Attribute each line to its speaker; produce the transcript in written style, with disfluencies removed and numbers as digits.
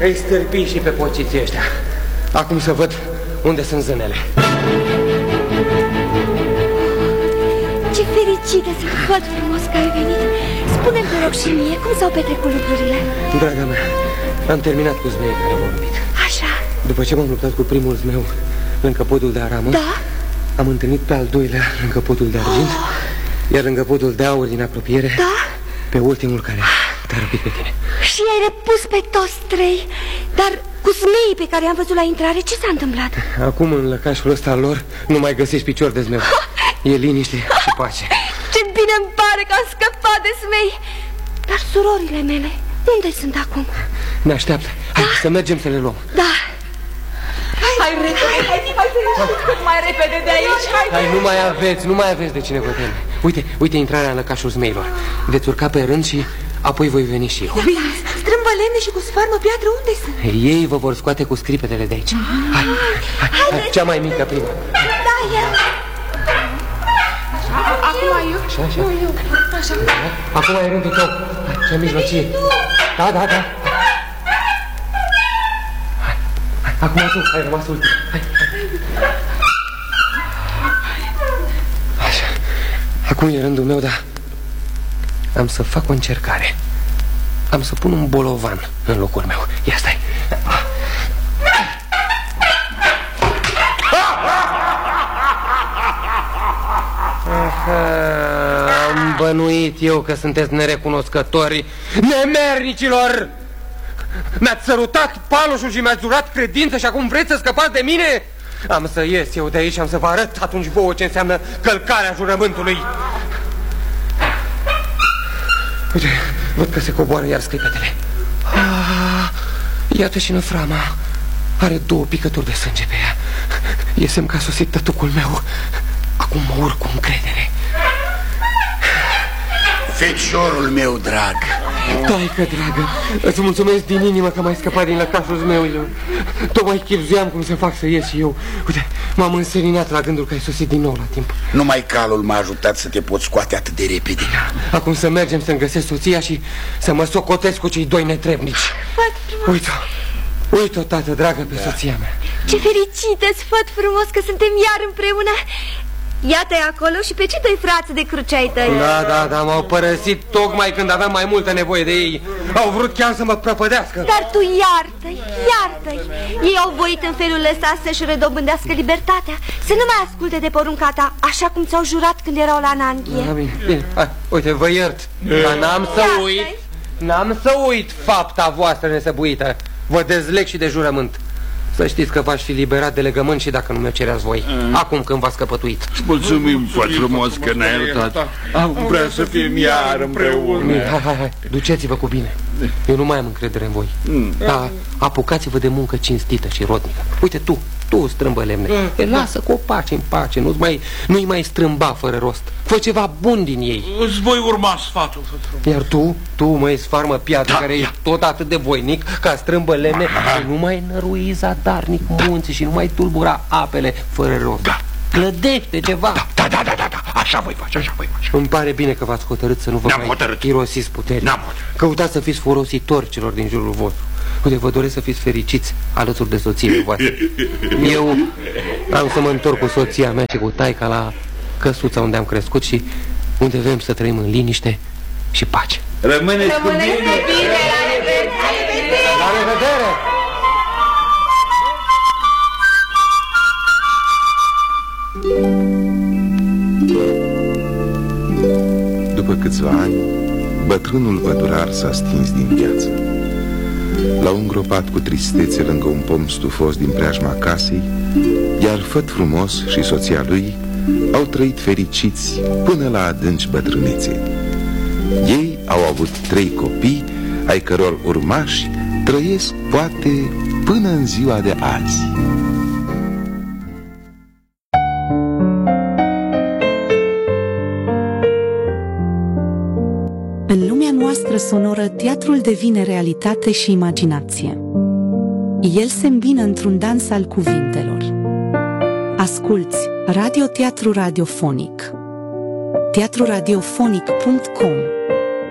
Speaker 1: Îi stârpi și pe pociții ăștia. Acum să văd unde sunt zânele.
Speaker 2: Ce fericită sunt, văd frumos că ai venit. Spune-mi, te rog, și mie, cum s-au petrecut lucrurile?
Speaker 1: Draga mea, am terminat cu zmeii care m-au lovit.
Speaker 2: Așa.
Speaker 1: După ce m-am luptat cu primul zmeu lângă podul de aramă,
Speaker 2: da?
Speaker 1: Am întâlnit pe al doilea lângă podul de argint, iar lângă podul de aur din apropiere,
Speaker 2: da?
Speaker 1: Pe ultimul care te-a răpit pe tine.
Speaker 2: Și ai repus pe toți trei. Dar cu zmeii pe care i-am văzut la intrare, ce s-a întâmplat?
Speaker 1: Acum în lăcașul ăsta al lor nu mai găsești picior de zmeu. E liniște și pace.
Speaker 2: Ce bine îmi pare că am scăpat de zmei. Dar surorile mele, unde sunt acum?
Speaker 1: Ne așteaptă. Hai să mergem să le luăm.
Speaker 2: Da.
Speaker 3: Hai repede, hai cât mai repede de aici.
Speaker 1: Hai, nu mai aveți de cine vă teme. Uite intrarea în lăcașul zmeilor. Veți urca pe rând și apoi voi veni și eu.
Speaker 3: Strâmbă lemne și cu sfarmă piatră, unde sunt?
Speaker 1: Ei vă vor scoate cu scripetele de aici. Hai, cea mai mică prima.
Speaker 2: Da, eu.
Speaker 3: Acum eu?
Speaker 1: Așa.
Speaker 3: Eu. Așa.
Speaker 1: Acum e rândul tău. Cea mijlocie. Da. Hai. Acum tu, ai rămas ultim. Hai. Așa. Acum e rândul meu, dar am să fac o încercare. Am să pun un bolovan în locul meu. Ia stai. Am bănuit eu că sunteți nerecunoscători, nemernicilor! Mi-ați sărutat paloșul și mi-ați jurat credință și acum vreți să scăpați de mine? Am să ies eu de aici, am să vă arăt atunci vouă ce înseamnă călcarea jurământului. Uite, văd că se coboară iar scripetele. Iată și năframa. Are 2 picături de sânge pe ea. E semn că a sosit tătucul meu. Acum mă urc cu încredere.
Speaker 4: Feciorul meu drag.
Speaker 1: Taică dragă, îți mulțumesc din inimă că m-ai scăpat din lăcașul zmeuilor. Tocmai chibzuiam cum să fac să ies și eu. Uite, m-am înseninat la gândul că ai sosit din nou la timp.
Speaker 4: Numai calul m-a ajutat să te poți scoate atât de repede.
Speaker 1: Acum să mergem să-mi găsesc soția și să mă socotesc cu cei 2 netrebnici. Uite-o, tată dragă, pe soția mea.
Speaker 2: Ce fericită-ți, făt frumos că suntem iar împreună. Iată-i acolo și pe ce 2 frați de crucei tăi.
Speaker 1: Da, m-au părăsit tocmai când aveam mai multă nevoie de ei. Au vrut chiar să mă prăpădească.
Speaker 2: Dar tu iartă-i. Ei au voit în felul ăsta să-și redobândească libertatea, să nu mai asculte de porunca ta, așa cum ți-au jurat când erau la Nanghie.
Speaker 1: Bine, hai, uite, vă iert. Dar n-am să uit fapta voastră nesăbuită. Vă dezleg și de jurământ. Să știți că v-aș fi liberat de legământ și dacă nu mi-o cereați voi, acum când v-ați căpătuit.
Speaker 5: Mulțumim foarte frumos că ne-ai iertat. Am vrea să fim iar împreună.
Speaker 1: Hai, duceți-vă cu bine. Eu nu mai am încredere în voi. Dar apucați-vă de muncă cinstită și rodnică. Uite tu strâmbă lemne. Lasă copaci în pace, nu-i mai strâmba fără rost. Fă ceva bun din ei.
Speaker 5: Îți voi urma sfatul.
Speaker 1: Iar tu măi sfarmă piatră, care ești tot atât de voinic ca strâmbă lemne, nu mai nărui zadarnic munții și nu mai tulbura apele fără rost. Clădește ceva.
Speaker 4: Da, așa voi face.
Speaker 1: Îmi pare bine că v-ați hotărât să nu vă mai irosiți puterea. Căutați să fiți folositori celor din jurul vostru. Uite, vă doresc să fiți fericiți alături de soțiile voastre. Eu am să mă întorc cu soția mea și cu taica la căsuța unde am crescut și unde vrem să trăim în liniște și pace.
Speaker 5: Rămâneți cu bine!
Speaker 1: La revedere!
Speaker 6: După câțiva ani, bătrânul pădurar s-a stins din viață. L-au îngropat cu tristețe lângă un pom stufos din preajma casei, iar făt frumos și soția lui au trăit fericiți până la adânci bătrânețe. Ei au avut 3 copii, ai căror urmași trăiesc poate până în ziua de azi.
Speaker 7: În lumea noastră sonoră, teatrul devine realitate și imaginație. El se îmbină într-un dans al cuvintelor. Asculți Radioteatru Radiofonic. teatruradiofonic.com